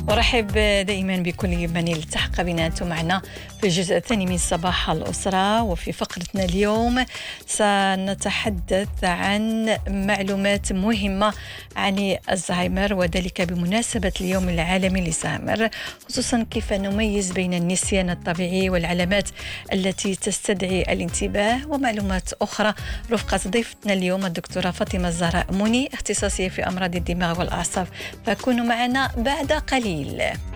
ورحب دائما بكل من التحق بنا أنتم معنا في الجزء الثاني من صباح الأسرة. وفي فقرتنا اليوم سنتحدث عن معلومات مهمة عن الزهايمر، وذلك بمناسبة اليوم العالمي للزهايمر، خصوصا كيف نميز بين النسيان الطبيعي والعلامات التي تستدعي الانتباه، ومعلومات أخرى رفقة ضيفتنا اليوم الدكتورة فاطمة الزهراء موني، اختصاصية في أمراض الدماغ والأعصاب. فكونوا معنا بعد قليل.